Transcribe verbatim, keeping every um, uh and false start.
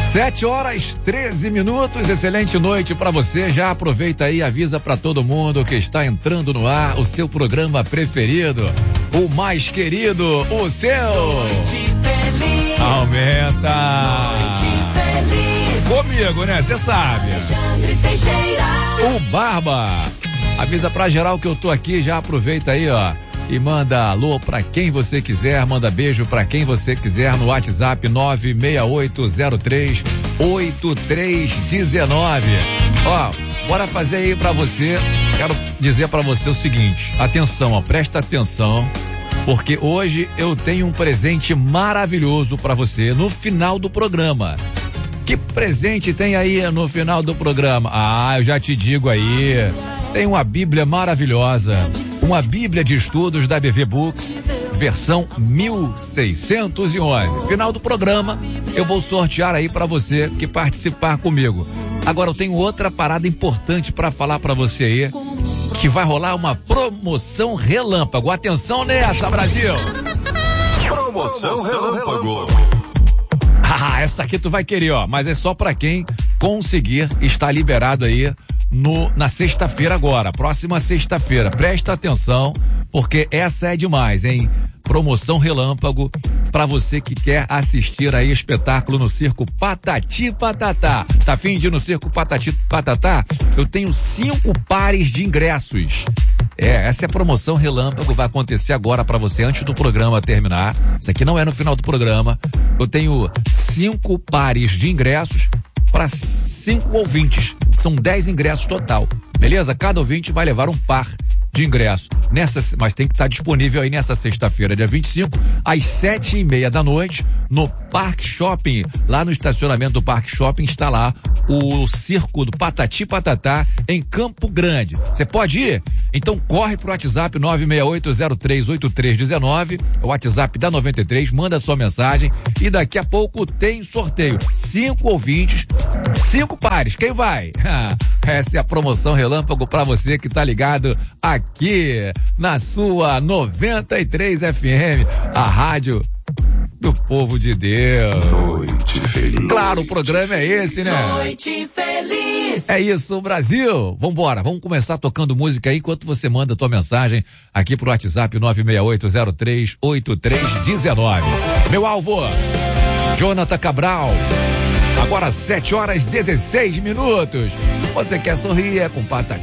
Sete horas, treze minutos, excelente noite pra você. Já aproveita aí e avisa pra todo mundo que está entrando no ar o seu programa preferido, o mais querido, o seu Noite Feliz. Aumenta. Noite Feliz. Comigo, né? Você sabe. Alexandre Teixeira. O Barba. Avisa pra geral que eu tô aqui, já aproveita aí, ó. E manda alô pra quem você quiser, manda beijo pra quem você quiser no WhatsApp nove seis oito zero três oito três um nove. Ó, bora fazer aí pra você. Quero dizer pra você o seguinte, atenção, ó, presta atenção, porque hoje eu tenho um presente maravilhoso pra você no final do programa. Que presente tem aí no final do programa? Ah, eu já te digo aí. Tem uma Bíblia maravilhosa, uma Bíblia de estudos da B V Books, versão mil seiscentos e onze. Final do programa, eu vou sortear aí pra você que participar comigo. Agora eu tenho outra parada importante pra falar pra você aí, que vai rolar uma promoção relâmpago. Atenção nessa, Brasil! Promoção relâmpago. Ah, essa aqui tu vai querer, ó, mas é só pra quem conseguir estar liberado aí no, na sexta-feira agora, próxima sexta-feira. Presta atenção, porque essa é demais, hein? Promoção relâmpago pra você que quer assistir aí espetáculo no Circo Patati Patatá. Tá afim de ir no Circo Patati Patatá? Eu tenho cinco pares de ingressos. É, essa é a promoção relâmpago, vai acontecer agora pra você antes do programa terminar. Isso aqui não é no final do programa. Eu tenho cinco pares de ingressos para cinco ouvintes. São dez ingressos total. Beleza? Cada ouvinte vai levar um par de ingresso. Nessa, mas tem que estar disponível aí nessa sexta-feira, dia vinte e cinco, às sete e meia da noite, no Parque Shopping. Lá no estacionamento do Parque Shopping está lá o Circo do Patati Patatá em Campo Grande. Você pode ir? Então corre pro WhatsApp nove seis oito zero três oito três um nove, o WhatsApp da noventa e três, manda sua mensagem e daqui a pouco tem sorteio. Cinco ouvintes, cinco pares. Quem vai? Essa é a promoção relâmpago pra você que tá ligado aqui na sua noventa e três F M, a rádio do povo de Deus. Noite Feliz. Claro, o programa é esse, né? Noite Feliz. É isso, Brasil. Vambora, vamos começar tocando música aí enquanto você manda a tua mensagem aqui pro WhatsApp nove seis oito zero três oito três um nove. Meu alvo, Jonathan Cabral. Agora sete horas dezesseis minutos. Você quer sorrir é com Patati